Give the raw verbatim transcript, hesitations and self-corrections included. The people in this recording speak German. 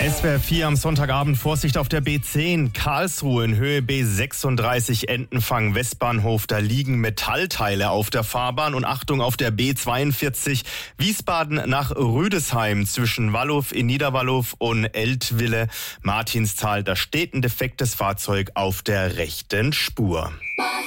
S W R vier am Sonntagabend, Vorsicht auf der B zehn, Karlsruhe in Höhe B sechsunddreißig, Entenfang, Westbahnhof, da liegen Metallteile auf der Fahrbahn und Achtung auf der B zweiundvierzig, Wiesbaden nach Rüdesheim zwischen Wallow in Niederwallow und Eltville, Martinsthal, da steht ein defektes Fahrzeug auf der rechten Spur.